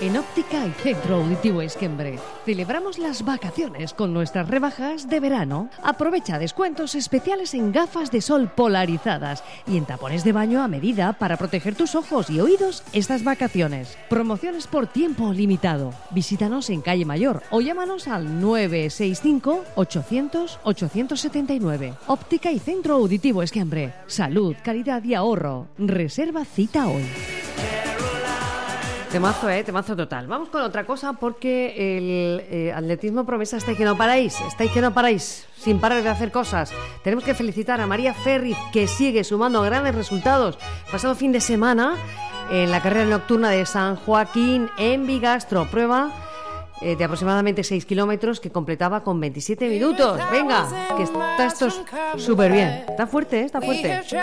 En Óptica y Centro Auditivo Esquembre celebramos las vacaciones con nuestras rebajas de verano. Aprovecha descuentos especiales en gafas de sol polarizadas y en tapones de baño a medida para proteger tus ojos y oídos estas vacaciones. Promociones por tiempo limitado. Visítanos en Calle Mayor o llámanos al 965 800 879. Óptica y Centro Auditivo Esquembre. Salud, calidad y ahorro. Reserva cita hoy. Temazo total. Vamos con otra cosa porque el atletismo promesa estáis que no paráis, sin parar de hacer cosas. Tenemos que felicitar a María Ferriz, que sigue sumando grandes resultados. Pasado fin de semana, en la carrera nocturna de San Joaquín en Bigastro, prueba de aproximadamente 6 kilómetros que completaba con 27 minutos. Venga, que está esto súper bien. Está fuerte, está fuerte.